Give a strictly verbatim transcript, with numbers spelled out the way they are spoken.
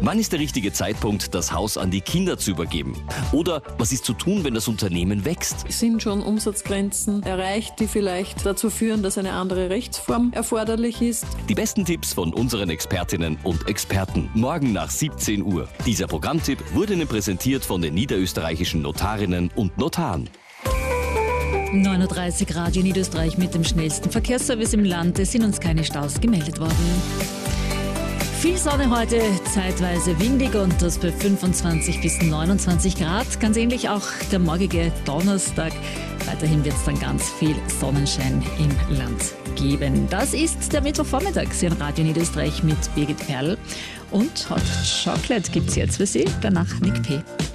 Wann ist der richtige Zeitpunkt, das Haus an die Kinder zu übergeben? Oder was ist zu tun, wenn das Unternehmen wächst? Sind schon Umsatzgrenzen erreicht, die vielleicht dazu führen, dass eine andere Rechtsform erforderlich ist? Die besten Tipps von unseren Expertinnen und Experten. Morgen nach siebzehn Uhr. Dieser Programmtipp wurde Ihnen präsentiert von den niederösterreichischen Notarinnen und Notaren. neun Uhr dreißig Radio Niederösterreich mit dem schnellsten Verkehrsservice im Land. Es sind uns keine Staus gemeldet worden. Viel Sonne heute, zeitweise windig und das bei fünfundzwanzig bis neunundzwanzig Grad. Ganz ähnlich auch der morgige Donnerstag. Weiterhin wird es dann ganz viel Sonnenschein im Land geben. Das ist der Mittwochvormittag hier in Radio Niederösterreich mit Birgit Perl. Und Hot Chocolate gibt es jetzt für Sie, danach Nick P.